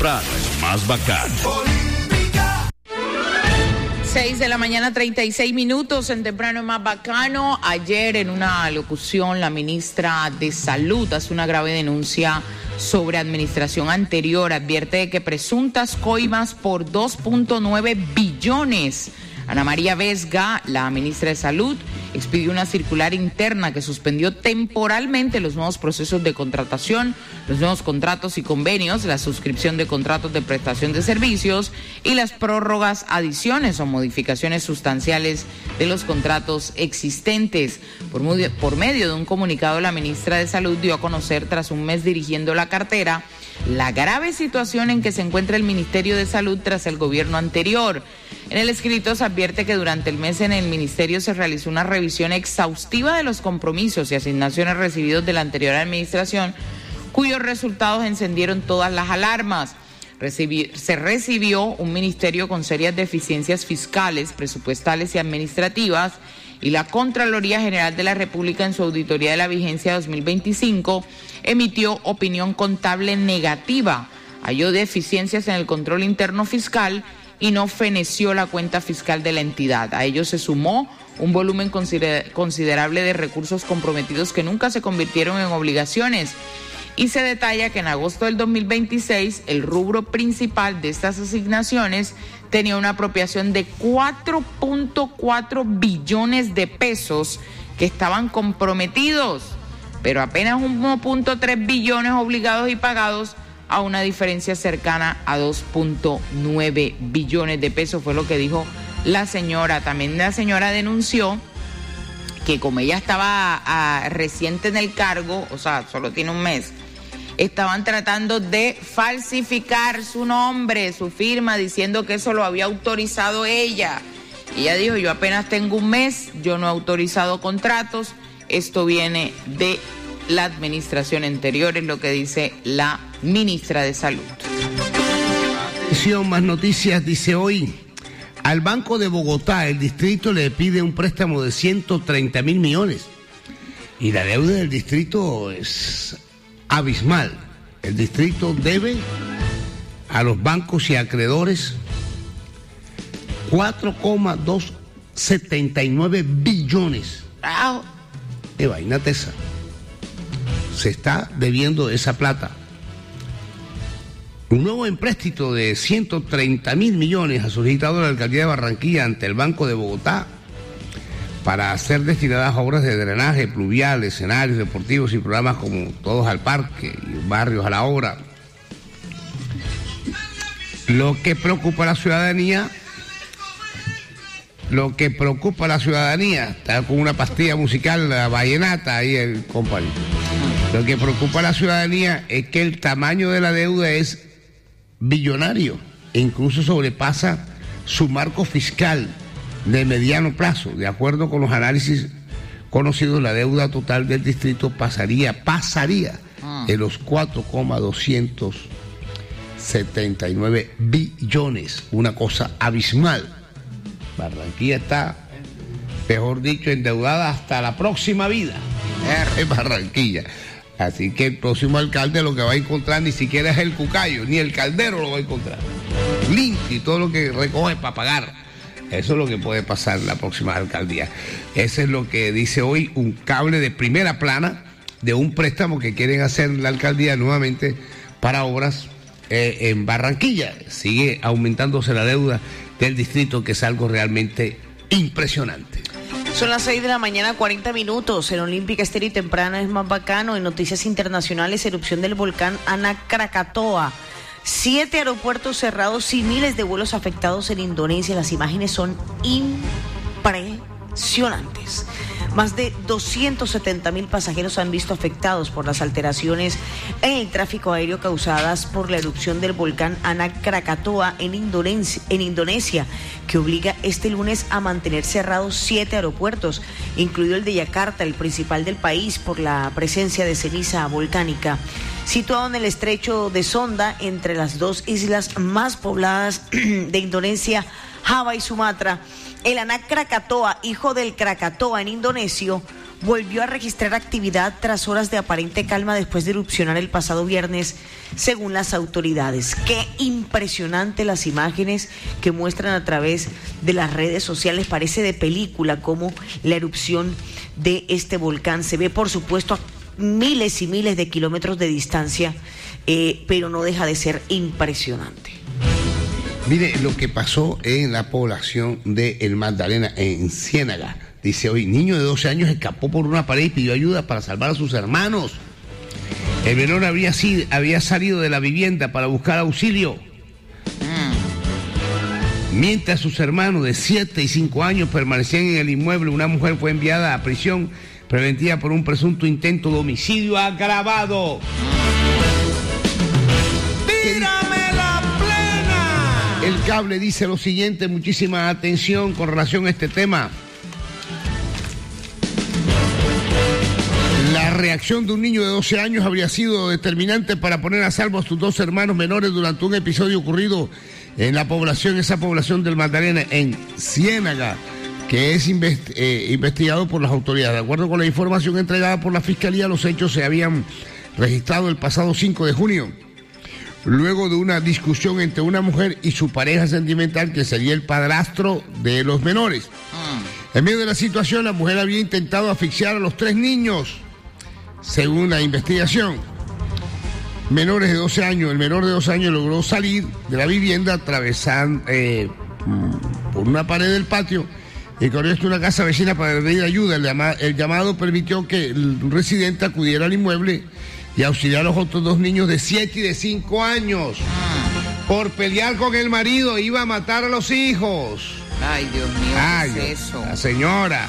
Temprano es más bacano. 6:36 a.m. en Temprano es más bacano. Ayer en una locución la ministra de Salud hace una grave denuncia sobre administración anterior. Advierte de que presuntas coimas por 2.9 billones. Ana María Vesga, la ministra de Salud, expidió una circular interna que suspendió temporalmente los nuevos procesos de contratación, los nuevos contratos y convenios, la suscripción de contratos de prestación de servicios y las prórrogas, adiciones o modificaciones sustanciales de los contratos existentes. Por medio de un comunicado, la ministra de Salud dio a conocer, tras un mes dirigiendo la cartera, la grave situación en que se encuentra el Ministerio de Salud tras el gobierno anterior. En el escrito se advierte que durante el mes en el ministerio se realizó una revisión exhaustiva de los compromisos y asignaciones recibidos de la anterior administración, cuyos resultados encendieron todas las alarmas. Se recibió un ministerio con serias deficiencias fiscales, presupuestales y administrativas, y la Contraloría General de la República, en su auditoría de la vigencia 2025, emitió opinión contable negativa, halló deficiencias en el control interno fiscal y no feneció la cuenta fiscal de la entidad. A ello se sumó un volumen considerable de recursos comprometidos que nunca se convirtieron en obligaciones. Y se detalla que en agosto del 2026 el rubro principal de estas asignaciones tenía una apropiación de 4.4 billones de pesos que estaban comprometidos, pero apenas 1.3 billones obligados y pagados, a una diferencia cercana a 2.9 billones de pesos, fue lo que dijo la señora. También la señora denunció que como ella estaba reciente en el cargo, o sea, solo tiene un mes, estaban tratando de falsificar su nombre, su firma, diciendo que eso lo había autorizado ella. Ella dijo, yo apenas tengo un mes, yo no he autorizado contratos, esto viene de la administración anterior, es lo que dice la ministra de Salud. Más noticias, dice hoy, al Banco de Bogotá, el distrito le pide un préstamo de 130 mil millones y la deuda del distrito es abismal. El distrito debe a los bancos y acreedores 4,279 billones. ¡Wow! De vaina tesa. Se está debiendo esa plata. Un nuevo empréstito de 130 mil millones ha solicitado la alcaldía de Barranquilla ante el Banco de Bogotá para ser destinadas a obras de drenaje pluvial, escenarios deportivos y programas como Todos al Parque y Barrios a la Obra. Lo que preocupa a la ciudadanía, está con una pastilla musical, la vallenata ahí el compañero. Lo que preocupa a la ciudadanía es que el tamaño de la deuda es billonario e incluso sobrepasa su marco fiscal de mediano plazo. De acuerdo con los análisis conocidos, la deuda total del distrito pasaría de los 4,279 billones, una cosa abismal. Barranquilla está, mejor dicho, endeudada hasta la próxima vida. Es Barranquilla. Así que el próximo alcalde lo que va a encontrar ni siquiera es el cucayo, ni el caldero lo va a encontrar. Limpio y todo lo que recoge para pagar. Eso es lo que puede pasar en la próxima alcaldía. Eso es lo que dice hoy un cable de primera plana de un préstamo que quieren hacer la alcaldía nuevamente para obras en Barranquilla. Sigue aumentándose la deuda del distrito, que es algo realmente impresionante. Son las 6:40 a.m. En Olímpica Estéreo y Temprano es más bacano. En noticias internacionales, erupción del volcán Anak Krakatoa. 7 aeropuertos cerrados y miles de vuelos afectados en Indonesia. Las imágenes son impresionantes. Más de 270.000 pasajeros han visto afectados por las alteraciones en el tráfico aéreo causadas por la erupción del volcán Anak Krakatoa en Indonesia, que obliga este lunes a mantener cerrados 7 aeropuertos, incluido el de Yakarta, el principal del país, por la presencia de ceniza volcánica. Situado en el estrecho de Sonda, entre las dos islas más pobladas de Indonesia, Java y Sumatra, el Anak Krakatoa, hijo del Krakatoa en indonesio, volvió a registrar actividad tras horas de aparente calma después de erupcionar el pasado viernes, según las autoridades. Qué impresionante las imágenes que muestran a través de las redes sociales. Parece de película cómo la erupción de este volcán se ve, por supuesto, a miles y miles de kilómetros de distancia, pero no deja de ser impresionante. Mire lo que pasó en la población de El Magdalena, en Ciénaga. Dice hoy, niño de 12 años escapó por una pared y pidió ayuda para salvar a sus hermanos. El menor había salido de la vivienda para buscar auxilio. Mientras sus hermanos de 7 y 5 años permanecían en el inmueble, una mujer fue enviada a prisión preventiva por un presunto intento de homicidio agravado. ¡Tírame la plena! El Cable dice lo siguiente, muchísima atención con relación a este tema. La reacción de un niño de 12 años habría sido determinante para poner a salvo a sus 2 hermanos menores durante un episodio ocurrido en esa población del Magdalena, en Ciénaga, que es investigado por las autoridades. De acuerdo con la información entregada por la Fiscalía, los hechos se habían registrado el pasado 5 de junio, luego de una discusión entre una mujer y su pareja sentimental, que sería el padrastro de los menores. En medio de la situación, la mujer había intentado asfixiar a los 3 niños, según la investigación. Menores de 12 años, el menor de 12 años logró salir de la vivienda atravesando por una pared del patio y corrió hasta una casa vecina para pedir ayuda. El llamado permitió que el residente acudiera al inmueble y auxiliar a los otros 2 niños de 7 y de 5 años. Por pelear con el marido iba a matar a los hijos. Ay, Dios mío, ¿qué es eso? La señora.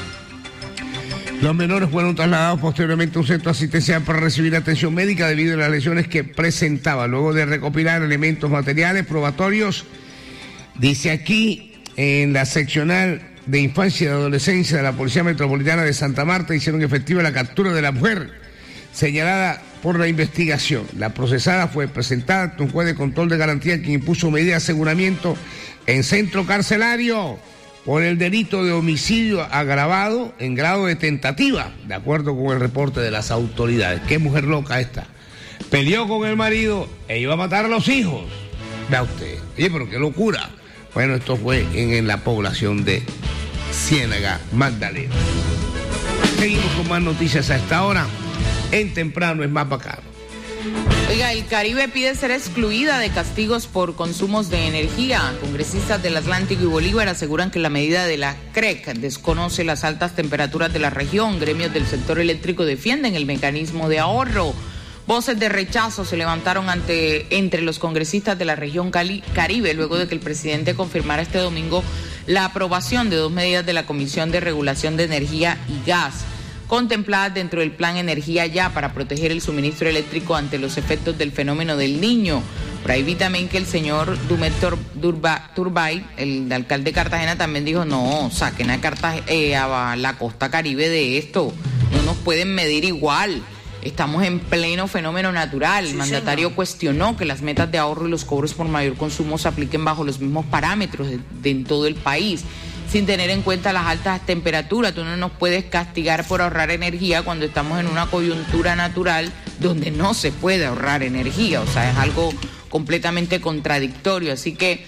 Los menores fueron trasladados posteriormente a un centro asistencial para recibir atención médica debido a las lesiones que presentaba. Luego de recopilar elementos materiales probatorios, dice aquí, en la seccional de infancia y adolescencia de la Policía Metropolitana de Santa Marta, hicieron efectiva la captura de la mujer señalada por la investigación. La procesada fue presentada ante un juez de control de garantía, quien impuso medida de aseguramiento en centro carcelario por el delito de homicidio agravado en grado de tentativa, de acuerdo con el reporte de las autoridades. Qué mujer loca esta. Peleó con el marido e iba a matar a los hijos. Vea usted. Oye, pero qué locura. Bueno, esto fue en la población de Ciénaga, Magdalena. Seguimos con más noticias a esta hora. En Temprano es más bacano. Oiga, el Caribe pide ser excluida de castigos por consumos de energía. Congresistas del Atlántico y Bolívar aseguran que la medida de la CREC desconoce las altas temperaturas de la región. Gremios del sector eléctrico defienden el mecanismo de ahorro. Voces de rechazo se levantaron entre los congresistas de la región Caribe luego de que el presidente confirmara este domingo la aprobación de 2 medidas de la Comisión de Regulación de Energía y Gas, contempladas dentro del Plan Energía Ya para proteger el suministro eléctrico ante los efectos del fenómeno del Niño. Por ahí vi también que el señor Dumet Turbay, el alcalde de Cartagena, también dijo, no, saquen a la costa Caribe de esto, no nos pueden medir igual, estamos en pleno fenómeno natural. El mandatario cuestionó que las metas de ahorro y los cobros por mayor consumo se apliquen bajo los mismos parámetros en todo el país, sin tener en cuenta las altas temperaturas. Tú no nos puedes castigar por ahorrar energía cuando estamos en una coyuntura natural donde no se puede ahorrar energía. O sea, es algo completamente contradictorio. Así que,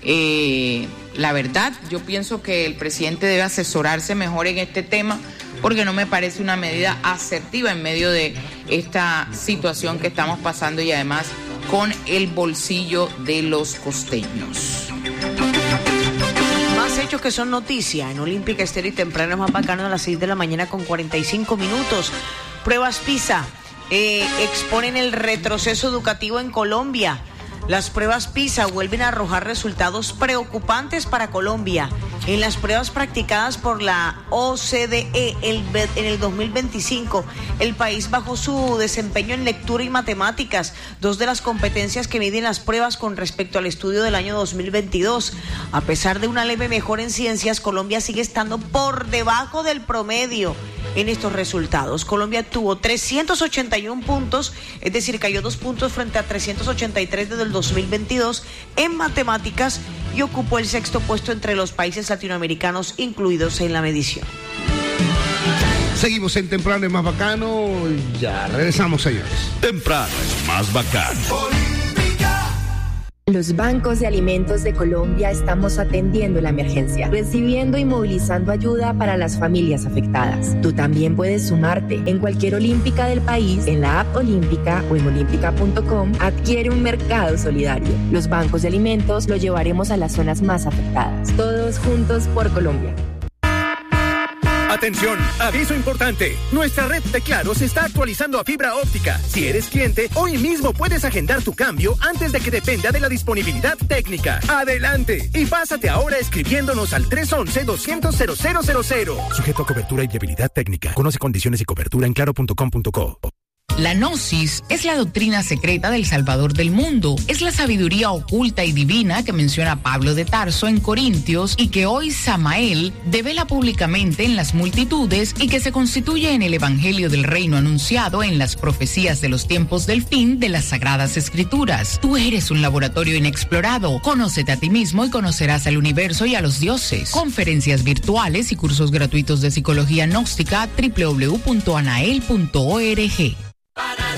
la verdad, yo pienso que el presidente debe asesorarse mejor en este tema, porque no me parece una medida asertiva en medio de esta situación que estamos pasando y además con el bolsillo de los costeños. Hechos que son noticia en Olímpica Estéreo y Temprano es más bacano a las 6 de la mañana con 45 minutos. Pruebas PISA exponen el retroceso educativo en Colombia. Las pruebas PISA vuelven a arrojar resultados preocupantes para Colombia. En las pruebas practicadas por la OCDE en el 2025, el país bajó su desempeño en lectura y matemáticas, 2 de las competencias que miden las pruebas con respecto al estudio del año 2022. A pesar de una leve mejora en ciencias, Colombia sigue estando por debajo del promedio en estos resultados. Colombia tuvo 381 puntos, es decir, cayó 2 puntos frente a 383 desde el 2022 en matemáticas y ocupó el 6º puesto entre los países latinoamericanos incluidos en la medición. Seguimos en Temprano es más bacano. Ya regresamos, señores. Temprano es más bacano. Los bancos de alimentos de Colombia estamos atendiendo la emergencia, recibiendo y movilizando ayuda para las familias afectadas. Tú también puedes sumarte. En cualquier olímpica del país, en la app Olímpica o en olímpica.com, adquiere un mercado solidario. Los bancos de alimentos lo llevaremos a las zonas más afectadas. Todos juntos por Colombia. Atención, aviso importante. Nuestra red de Claro se está actualizando a fibra óptica. Si eres cliente, hoy mismo puedes agendar tu cambio antes de que dependa de la disponibilidad técnica. ¡Adelante! Y pásate ahora escribiéndonos al 311-200-0000. Sujeto a cobertura y viabilidad técnica. Conoce condiciones y cobertura en claro.com.co. La Gnosis es la doctrina secreta del Salvador del mundo. Es la sabiduría oculta y divina que menciona Pablo de Tarso en Corintios y que hoy Samael devela públicamente en las multitudes y que se constituye en el Evangelio del Reino anunciado en las profecías de los tiempos del fin de las Sagradas Escrituras. Tú eres un laboratorio inexplorado. Conócete a ti mismo y conocerás al universo y a los dioses. Conferencias virtuales y cursos gratuitos de psicología gnóstica www.anael.org.